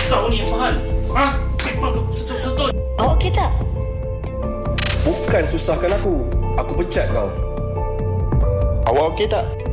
Kau ni apa hal? Ha? Betul. Awak okey tak? Bukan susahkan aku. Aku pecat kau. Awak okey tak?